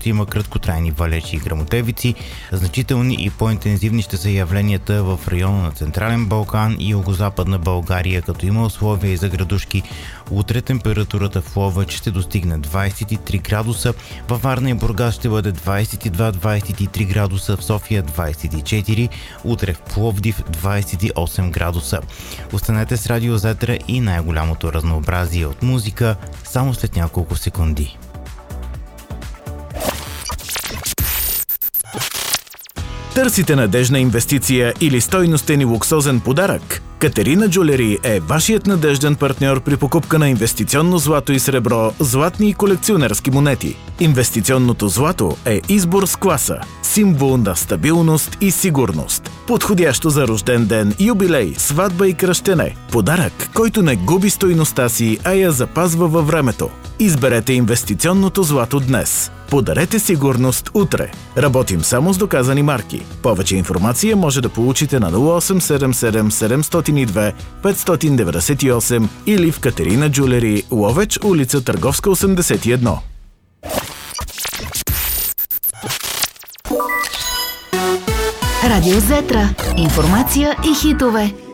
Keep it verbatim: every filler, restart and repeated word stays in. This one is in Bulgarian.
ще има краткотрайни валежи и гръмотевици. Значителни и по-интензивни ще са явленията в района на Централен Балкан и Югозападна България, като има условия и за градушки. Утре температурата в Ловеч ще достигне двадесет и три градуса, във Варна и Бургас ще бъде двадесет и два до двадесет и три градуса, в София двадесет и четири, утре в Пловдив двадесет и осем градуса. Останете с Радио Зетра и най-голямото разнообразие от музика само след няколко секунди. Търсите надежна инвестиция или стойностен и луксозен подарък? Катерина Джулери е вашият надежден партньор при покупка на инвестиционно злато и сребро, златни и колекционерски монети. Инвестиционното злато е избор с класа, символ на стабилност и сигурност. Подходящо за рожден ден, юбилей, сватба и кръщене. Подарък, който не губи стойността си, а я запазва във времето. Изберете инвестиционното злато днес. Подарете сигурност утре. Работим само с доказани марки. Повече информация може да получите на нула осем седем седем седем зero два пет девет осем или в Катерина Джулери, Ловеч, улица Търговска осемдесет и едно. Радио Зетра. Информация и хитове.